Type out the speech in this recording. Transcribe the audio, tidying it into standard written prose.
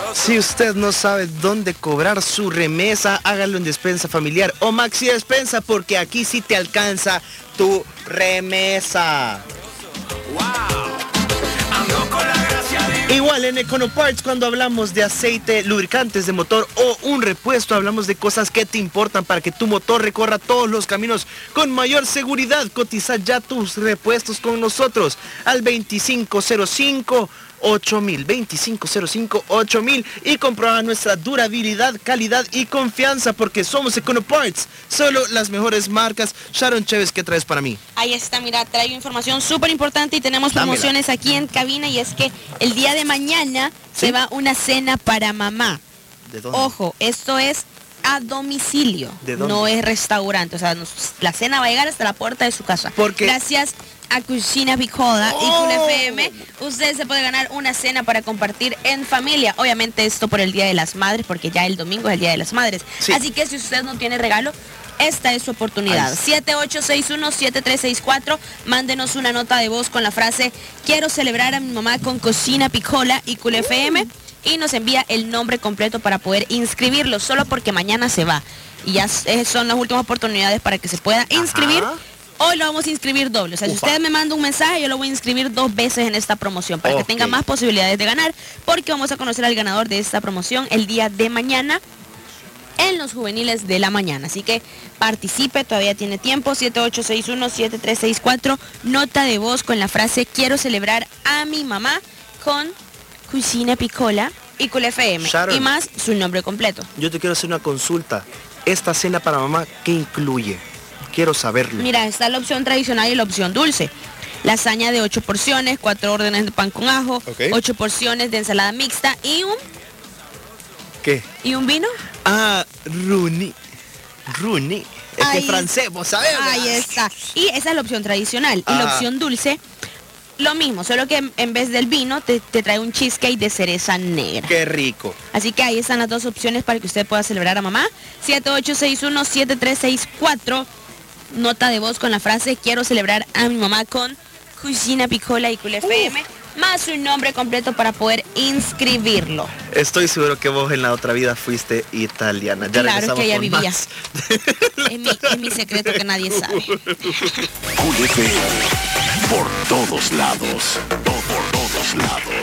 Si usted no sabe dónde cobrar su remesa, hágalo en Despensa Familiar o Maxi Despensa, porque aquí sí te alcanza tu remesa. Igual en EconoParts, cuando hablamos de aceite, lubricantes de motor o un repuesto, hablamos de cosas que te importan para que tu motor recorra todos los caminos con mayor seguridad. Cotiza ya tus repuestos con nosotros al 2505-8000 y comprueba nuestra durabilidad, calidad y confianza, porque somos EconoParts, solo las mejores marcas. Sharon Chévez, ¿qué traes para mí? Ahí está, mira, traigo información súper importante y tenemos promociones aquí en cabina, y es que el día de mañana se va una cena para mamá. ¿De dónde? Ojo, esto es a domicilio, ¿De dónde? no es restaurante, o sea, la cena va a llegar hasta la puerta de su casa. Porque gracias a Cucina Picola y Cool FM, usted se puede ganar una cena para compartir en familia. Obviamente esto por el Día de las Madres, porque ya el domingo es el Día de las Madres. Sí. Así que si usted no tiene regalo, esta es su oportunidad. 7861-7364. Mándenos una nota de voz con la frase "Quiero celebrar a mi mamá con Cocina Picola y Cool FM", y nos envía el nombre completo para poder inscribirlo, solo porque mañana se va. Y ya son las últimas oportunidades para que se pueda inscribir. Ajá. Hoy lo vamos a inscribir doble. O sea, si usted me manda un mensaje, yo lo voy a inscribir 2 veces en esta promoción para que tenga más posibilidades de ganar, porque vamos a conocer al ganador de esta promoción el día de mañana en los juveniles de la mañana. Así que participe, todavía tiene tiempo. 7861-7364. Nota de voz con la frase "Quiero celebrar a mi mamá con Cocina Picola y Cool FM". Sharon, y más su nombre completo. yo te quiero hacer una consulta. Esta cena para mamá, ¿qué incluye? Quiero saberlo. Mira, está la opción tradicional y la opción dulce. Lasaña de 8 porciones, 4 órdenes de pan con ajo, 8 porciones de ensalada mixta y un... ¿Qué? ¿Y un vino? Ah, Rooney. Es que francés, vos sabés. Ahí está. Y esa es la opción tradicional. Y la opción dulce, lo mismo, solo que en vez del vino te trae un cheesecake de cereza negra. Qué rico. Así que ahí están las dos opciones para que usted pueda celebrar a mamá. 7861-7364. Nota de voz con la frase "Quiero celebrar a mi mamá con Cocina Picola y Cool FM", más su nombre completo para poder inscribirlo. Estoy seguro que vos en la otra vida fuiste italiana. Ya Claro que ella con vivía. más. Es mi secreto que nadie sabe. Cool FM, por todos lados, por todos lados.